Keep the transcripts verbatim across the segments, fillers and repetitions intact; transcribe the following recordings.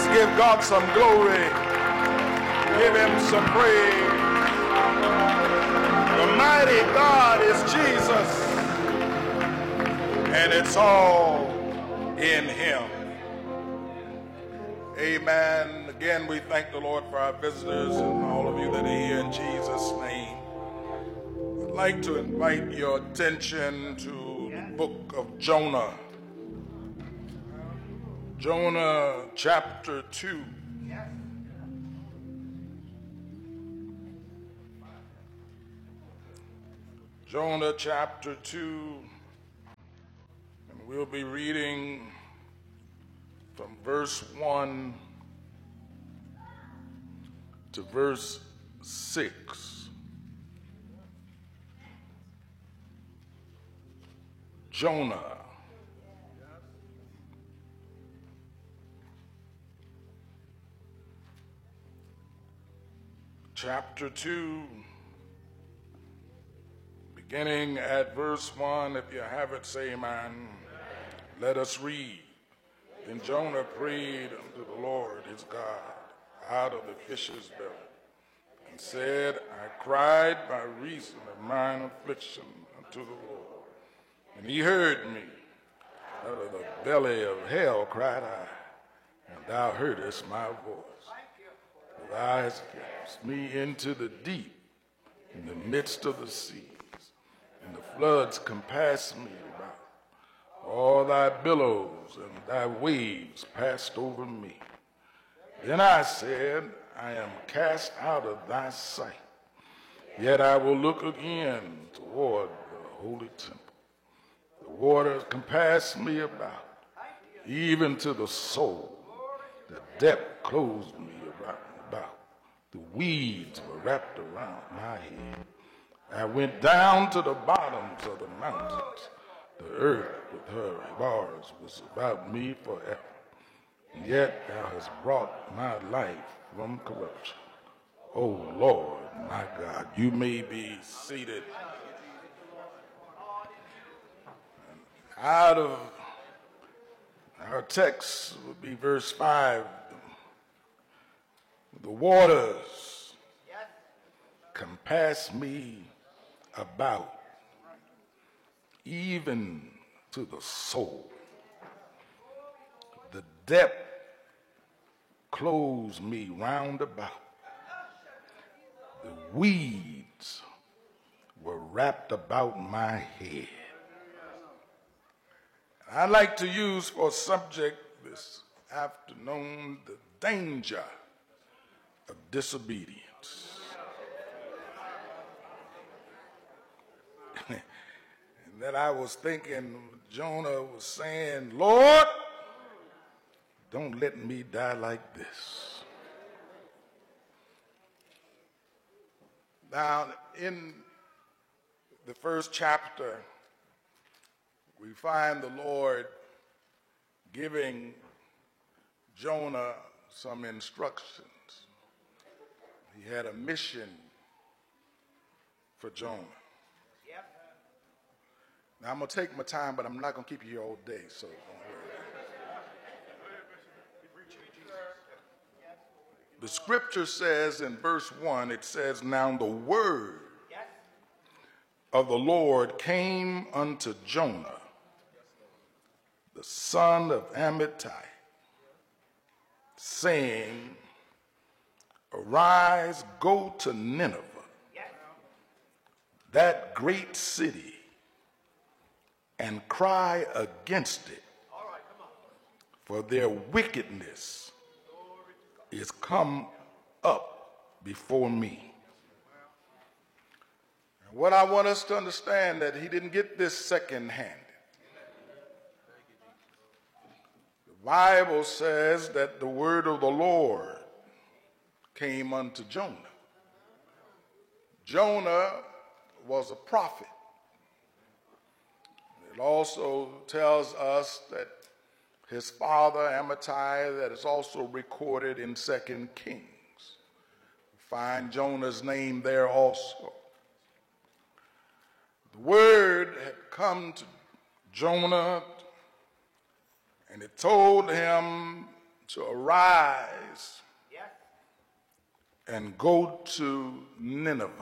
give God some glory. Give him some praise. The mighty God is Jesus, and it's all in him. Amen. Again, we thank the Lord for our visitors and all of you that are here in Jesus' name. I'd like to invite your attention to the book of Jonah. Jonah chapter two. Jonah chapter two, and we'll be reading from verse one to verse six. Jonah. Chapter two, beginning at verse one. If you have it, say amen. Let us read. Then Jonah prayed unto the Lord his God out of the fish's belly, and said, I cried by reason of mine affliction unto the Lord, and he heard me. Out of the belly of hell cried I, and thou heardest my voice. Thou hast cast me into the deep, in the midst of the seas, and the floods compassed me about. All thy billows and thy waves passed over me. Then I said, I am cast out of thy sight, yet I will look again toward the holy temple. The waters compassed me about, even to the soul. The depth closed me about. about. The weeds were wrapped around my head. I went down to the bottoms of the mountains. The earth with her bars was about me forever. And yet thou hast brought my life from corruption. O Lord, my God, you may be seated. Out of our text would be verse five. The waters compass me about, even to the soul. The depth closed me round about. The weeds were wrapped about my head. I'd like to use for a subject this afternoon the danger of disobedience. And that I was thinking, Jonah was saying, Lord, don't let me die like this. Now, in the first chapter, we find the Lord giving Jonah some instructions. He had a mission for Jonah. Yep. Now, I'm going to take my time, but I'm not going to keep you here all day, so don't worry. The scripture says in verse one, it says, now the word of the Lord came unto Jonah, the son of Amittai, saying, arise, go to Nineveh, that great city, and cry against it, for their wickedness is come up before me. And what I want us to understand that he didn't get this second-handed. The Bible says that the word of the Lord came unto Jonah. Jonah was a prophet. It also tells us that his father, Amittai, that is also recorded in Second Kings. We find Jonah's name there also. The word had come to Jonah, and it told him to arise and go to Nineveh.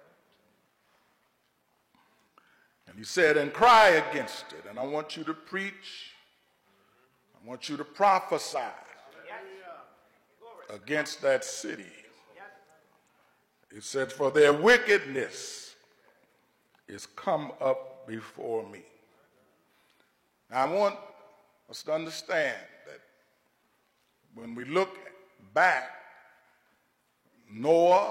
And he said, and cry against it. And I want you to preach. I want you to prophesy against that city. It said, for their wickedness is come up before me. Now, I want us to understand that when we look back, Noah,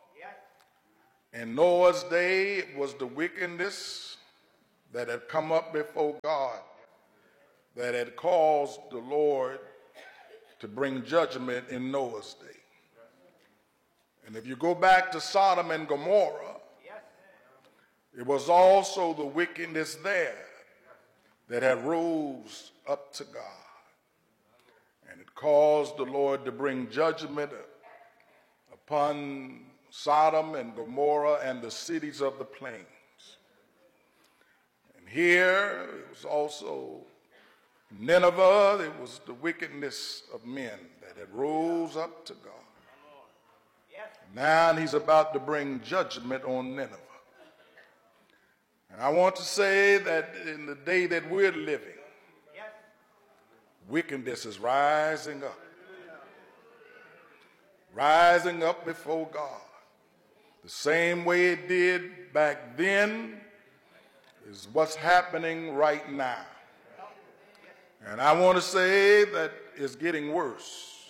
in Noah's day, it was the wickedness that had come up before God that had caused the Lord to bring judgment in Noah's day. And if you go back to Sodom and Gomorrah, it was also the wickedness there that had rose up to God. And it caused the Lord to bring judgment upon Sodom and Gomorrah and the cities of the plains. And here it was also Nineveh, it was the wickedness of men that had rose up to God. Now he's about to bring judgment on Nineveh. And I want to say that in the day that we're living, wickedness is rising up. Rising up before God. The same way it did back then is what's happening right now. And I want to say that it's getting worse.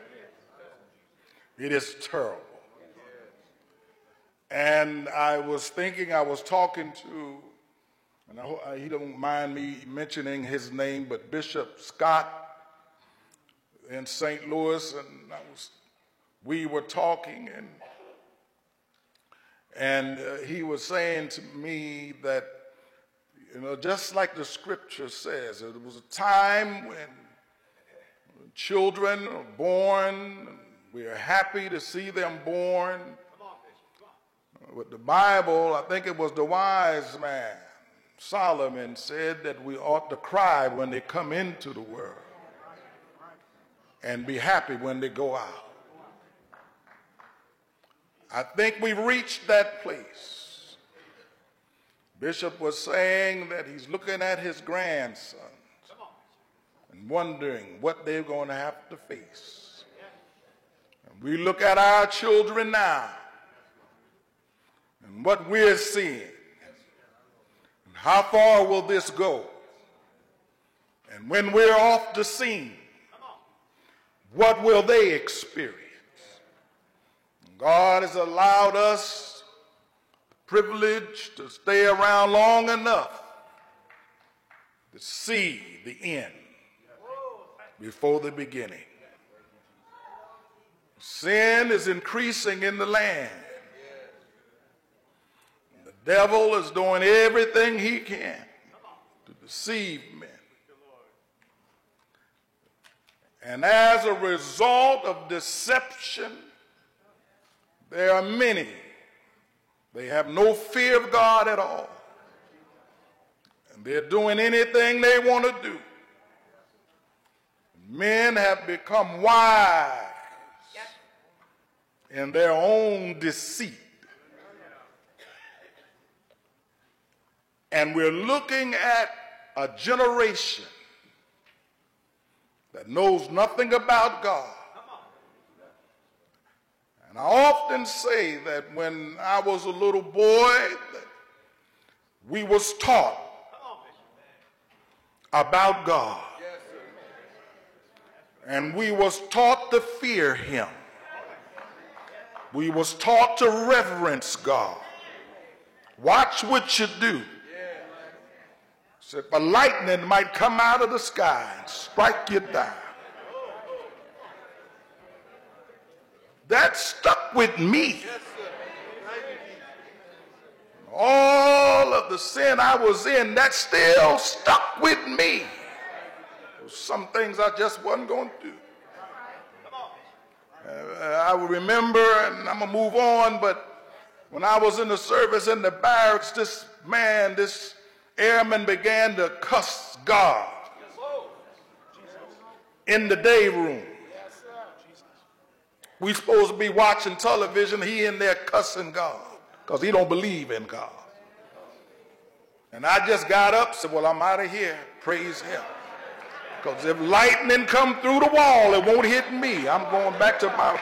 It is terrible. And I was thinking, I was talking to, and I hope he don't mind me mentioning his name, but Bishop Scott in Saint Louis, and I was, we were talking, and and uh, he was saying to me that, you know, just like the scripture says, it was a time when children are born, we are happy to see them born. With the Bible, I think it was the wise man, Solomon, said that we ought to cry when they come into the world and be happy when they go out. I think we've reached that place. Bishop was saying that he's looking at his grandsons and wondering what they're going to have to face. And we look at our children now and what we're seeing. And how far will this go? And when we're off the scene, what will they experience? God has allowed us the privilege to stay around long enough to see the end before the beginning. Sin is increasing in the land. The devil is doing everything he can to deceive men. And as a result of deception, there are many. They have no fear of God at all. And they're doing anything they want to do. Men have become wise in their own deceit. And we're looking at a generation that knows nothing about God. And I often say that when I was a little boy, that we was taught about God. And we was taught to fear him. We was taught to reverence God. Watch what you do. Said, for lightning might come out of the sky and strike you down. That stuck with me. All of the sin I was in, that still stuck with me. Some things I just wasn't going to do. Uh, I will remember, and I'm going to move on, but when I was in the service in the barracks, this man, this airman began to cuss God in the day room. We supposed to be watching television. He in there cussing God because he don't believe in God. And I just got up and said, well, I'm out of here. Praise him. Because if lightning come through the wall, it won't hit me. I'm going back to my...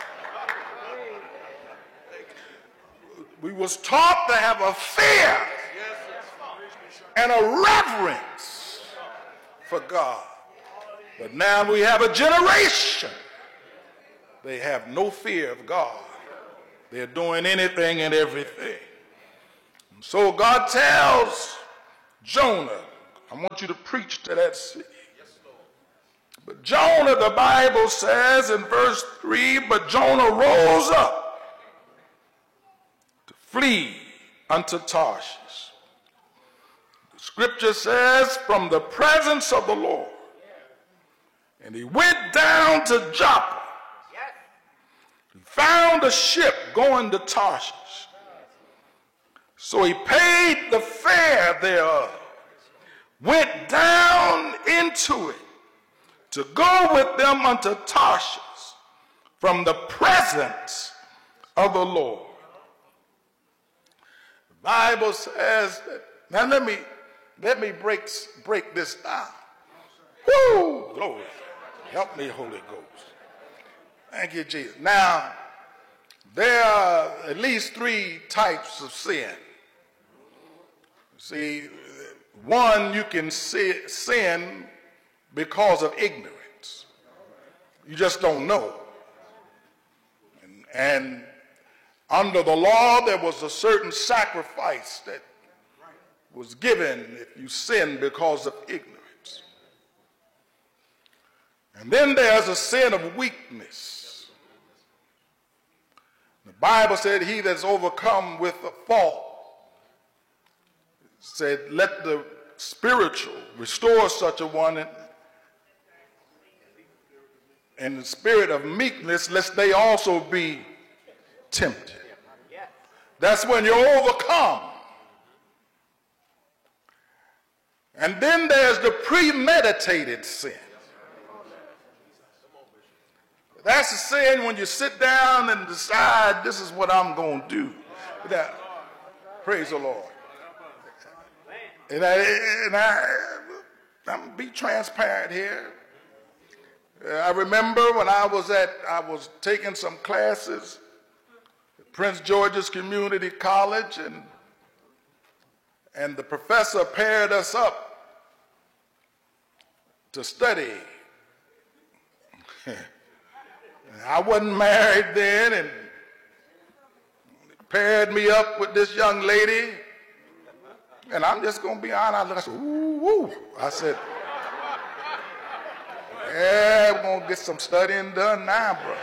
We was taught to have a fear and a reverence for God. But now we have a generation. They have no fear of God. They're doing anything and everything. And so God tells Jonah, I want you to preach to that city. But Jonah, the Bible says in verse three, but Jonah rose up to flee unto Tarshish. The scripture says, from the presence of the Lord. And he went down to Joppa. He found a ship going to Tarshish. So he paid the fare thereof, went down into it, to go with them unto Tarshish from the presence of the Lord. The Bible says that, now let me, let me break, break this down. Woo! Glory. Help me, Holy Ghost. Thank you, Jesus. Now, there are at least three types of sin. See, one, you can sin because of ignorance. You just don't know. And, and under the law, there was a certain sacrifice that was given if you sin because of ignorance. And then there's a sin of weakness. The Bible said, he that's overcome with a fault, said, let the spiritual restore such a one in, in the spirit of meekness, lest they also be tempted. That's when you're overcome. And then there's the premeditated sin. That's the sin when you sit down and decide, this is what I'm going to do. That, praise the Lord. And I, and I, I'm going to be transparent here. Uh, I remember when I was at, I was taking some classes at Prince George's Community College, and, and the professor paired us up to study. I wasn't married then, and paired me up with this young lady. And I'm just going to be honest. I said, ooh, woo. I said, yeah, we're going to get some studying done now, bro.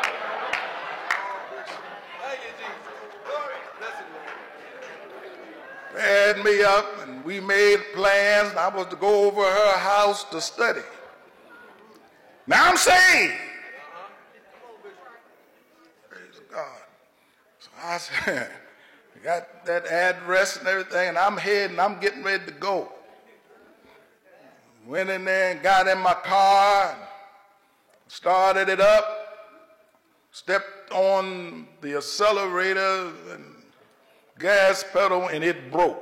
Paired me up, and we made plans. I was to go over her house to study. Now I'm saved. Praise God. So I said, got that address and everything, and I'm heading, I'm getting ready to go. Went in there and got in my car, started it up, stepped on the accelerator and gas pedal, and it broke.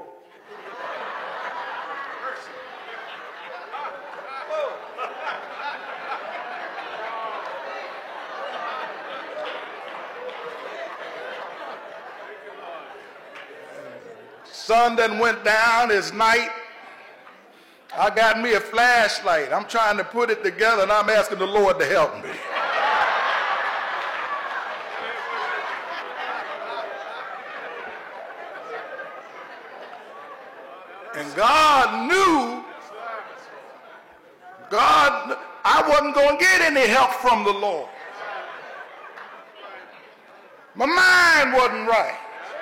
Sun done went down, it's night. I got me a flashlight. I'm trying to put it together, and I'm asking the Lord to help me. And God knew, God, I wasn't going to get any help from the Lord. My mind wasn't right.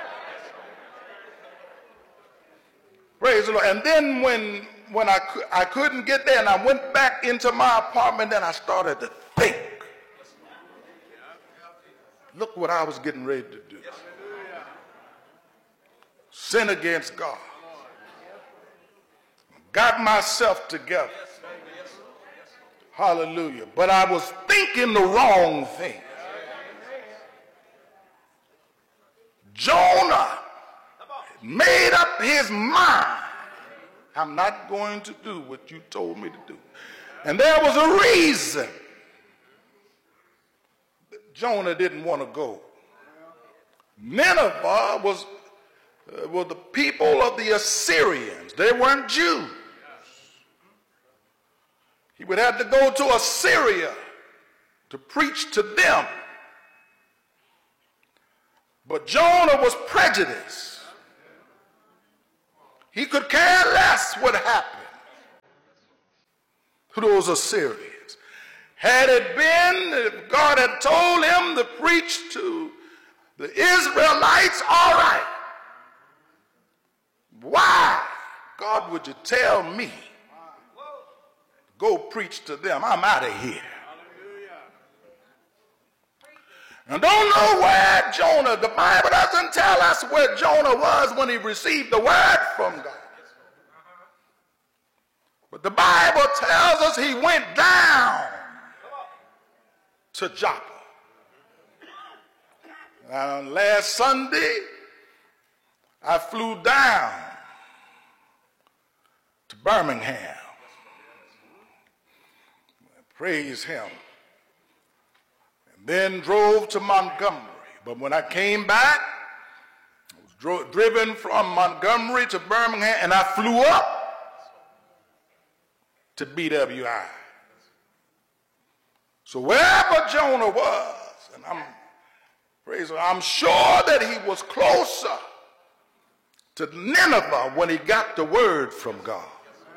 Praise the Lord. And then when, when I, I couldn't get there and I went back into my apartment, then I started to think. Look what I was getting ready to do. Sin against God. Got myself together. Hallelujah. But I was thinking the wrong thing. made up his mind, I'm not going to do what you told me to do. And there was a reason that Jonah didn't want to go. Nineveh was, uh, were the people of the Assyrians. They weren't Jews. He would have to go to Assyria to preach to them. But Jonah was prejudiced. He could care less what happened to those Assyrians. Had it been if God had told him to preach to the Israelites, all right. Why, God, would you tell me go preach to them? I'm out of here. And don't know where Jonah, the Bible doesn't tell us where Jonah was when he received the word from God. But the Bible tells us he went down to Joppa. Now, last Sunday, I flew down to Birmingham. Praise him. And then drove to Montgomery. But when I came back, I was dro- driven from Montgomery to Birmingham, and I flew up to B W I. So wherever Jonah was, and I'm praise God, I'm sure that he was closer to Nineveh when he got the word from God.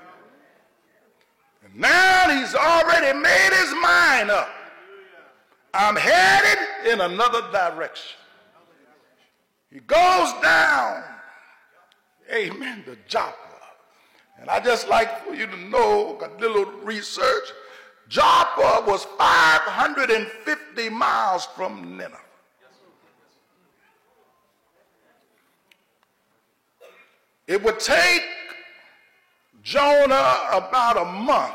And now he's already made his mind up. I'm headed in another direction. He goes down, amen, to Joppa. And I just like for you to know, got a little research, Joppa was five hundred fifty miles from Nineveh. It would take Jonah about a month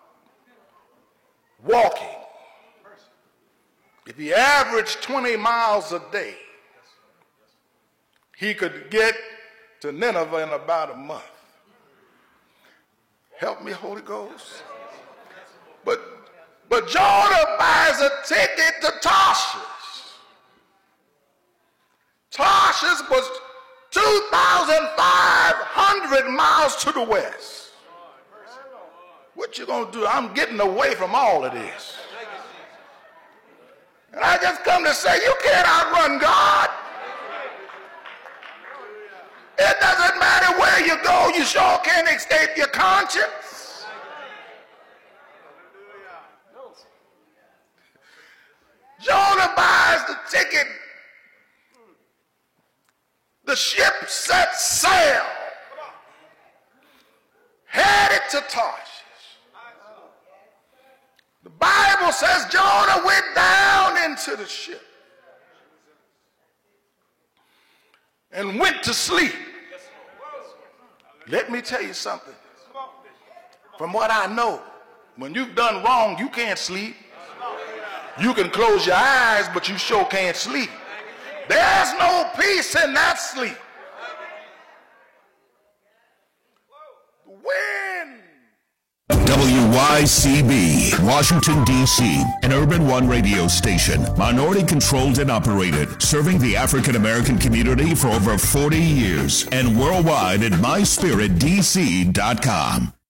walking. If he averaged twenty miles a day, he could get to Nineveh in about a month. Help me, Holy Ghost. But, but Jonah buys a ticket to Tarshish. Tarshish was two thousand five hundred miles to the west. What you gonna do? I'm getting away from all of this. And I just come to say, you can't outrun God. It doesn't matter where you go, you sure can't escape your conscience. Jonah buys the ticket. The ship set sail, headed to Tarshish. The Bible says Jonah went down into the ship and went to sleep. Let me tell you something. From what I know, when you've done wrong, you can't sleep. You can close your eyes, but you sure can't sleep. There's no peace in that sleep. The wind. W Y C B, Washington, D C, an Urban One radio station, minority controlled and operated, serving the African American community for over forty years, and worldwide at my spirit d c dot com.